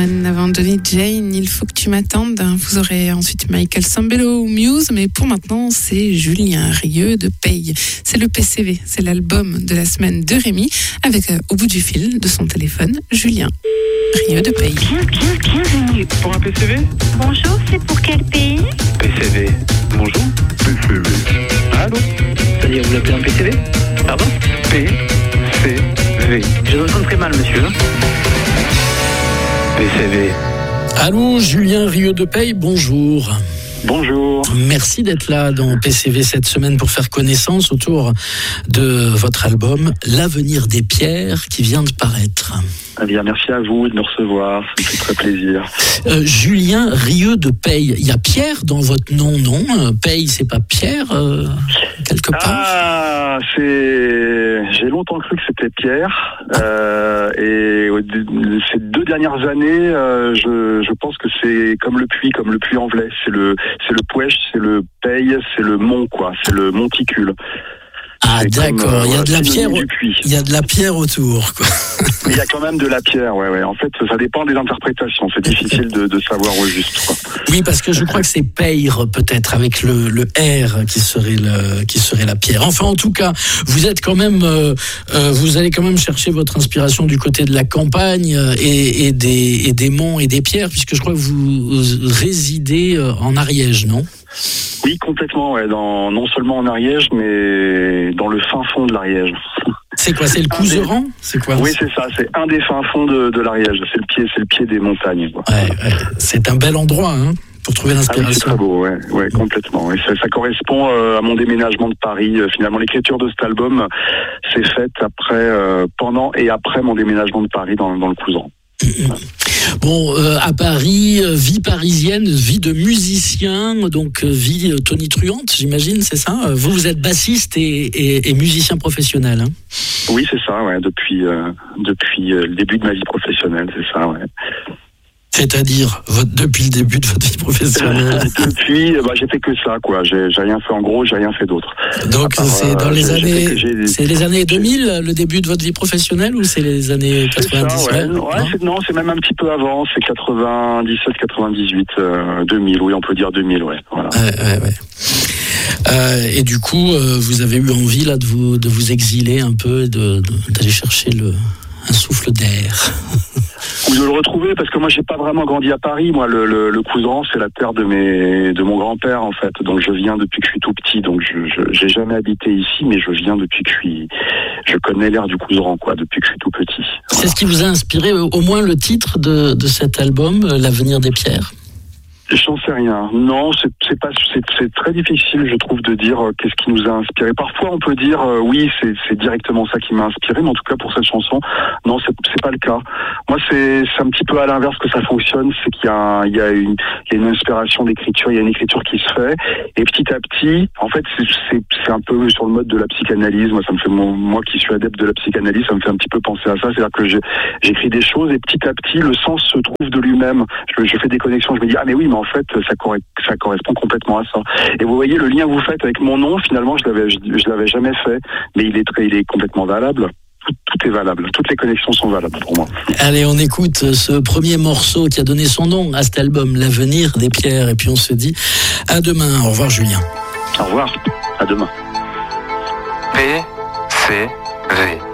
Avant Johnny Jane, il faut que tu m'attendes. Vous aurez ensuite Michael Sambello ou Muse, mais pour maintenant, c'est Julien Rieu de Paye. C'est le PCV, c'est l'album de la semaine de Rémi, avec au bout du fil de son téléphone, Julien Rieu de Paye. Bienvenue. Pour un PCV ? Bonjour, c'est pour quel pays? PCV. Bonjour. PCV. Allô ? C'est-à-dire, vous appelez un PCV? Pardon? PCV. Je vous entends très mal, monsieur. PCV. Allô, Julien Rieu de Paye, bonjour. Bonjour. Merci d'être là dans PCV cette semaine pour faire connaissance autour de votre album L'Avenir des Pierres qui vient de paraître. Eh bien, merci à vous de nous recevoir, ça me fait très plaisir. Julien Rieu de Paye, il y a Pierre dans votre nom, non? Paye, c'est pas Pierre, quelque part? Ah, j'ai longtemps cru que c'était Pierre, et ces 2 dernières années, je pense que c'est comme le puits en velay, c'est le Pouèche, c'est le Paye, c'est le mont, quoi, c'est le monticule. Ah, d'accord, il y a de la pierre, il y a de la pierre autour, quoi. Il y a quand même de la pierre, ouais. En fait, ça dépend des interprétations. C'est difficile de savoir au juste, quoi. Oui, parce que je crois que c'est Peyre, peut-être, avec le R qui serait la pierre. Enfin, en tout cas, vous êtes quand même, vous allez quand même chercher votre inspiration du côté de la campagne et des monts et des pierres, puisque je crois que vous résidez en Ariège, non? Oui, complètement, ouais. Non seulement en Ariège, mais dans le fin fond de l'Ariège. C'est quoi? C'est le Couserans? C'est quoi? Oui, c'est ça. C'est un des fins fonds de l'Ariège. C'est le pied des montagnes, quoi. Ouais. C'est un bel endroit, hein, pour trouver l'inspiration. Ah oui, c'est très beau, ouais, complètement. Et ça correspond à mon déménagement de Paris. Finalement, l'écriture de cet album s'est faite pendant et après mon déménagement de Paris dans le Couserans. Bon, à Paris, vie parisienne, vie de musicien, donc vie tonitruante, j'imagine, c'est ça? Vous êtes bassiste et musicien professionnel, hein? Oui, c'est ça, ouais, depuis le début de ma vie professionnelle, c'est ça, ouais. C'est-à-dire depuis le début de votre vie professionnelle? Depuis, j'ai fait que ça, quoi. J'ai rien fait, en gros, j'ai rien fait d'autre. Donc c'est dans les années, c'est les années 2000, le début de votre vie professionnelle, ou c'est les années 90? C'est ça, ouais. C'est même un petit peu avant, c'est 97, 98, 2000, oui, on peut dire 2000, ouais. Voilà. Ouais. Et du coup, vous avez eu envie là de vous exiler un peu, d'aller chercher un souffle d'air. Ou de le retrouver, parce que moi j'ai pas vraiment grandi à Paris. Moi le Couserans, c'est la terre de mon grand-père, en fait. Donc je viens depuis que je suis tout petit. Donc j'ai jamais habité ici, mais je viens depuis que je connais l'air du Couserans, quoi, depuis que je suis tout petit. Voilà. C'est ce qui vous a inspiré, au moins le titre de cet album, L'Avenir des Pierres? J'en sais rien. Non, c'est très difficile, je trouve, de dire qu'est-ce qui nous a inspiré. Parfois, on peut dire oui, c'est directement ça qui m'a inspiré, mais en tout cas pour cette chanson, non, c'est pas le cas. Moi, c'est un petit peu à l'inverse que ça fonctionne, c'est qu'il y a une inspiration d'écriture, il y a une écriture qui se fait, et petit à petit, en fait, c'est un peu sur le mode de la psychanalyse. Moi, ça me fait moi qui suis adepte de la psychanalyse, ça me fait un petit peu penser à ça. C'est-à-dire que j'écris des choses et petit à petit, le sens se trouve de lui-même. Je fais des connexions, je me dis ah mais oui, mais en fait, ça correspond complètement à ça. Et vous voyez, le lien que vous faites avec mon nom, finalement, je l'avais jamais fait, mais il est complètement valable. Tout est valable. Toutes les connexions sont valables pour moi. Allez, on écoute ce premier morceau qui a donné son nom à cet album, L'Avenir des Pierres. Et puis on se dit à demain. Au revoir, Julien. Au revoir. À demain. PCV.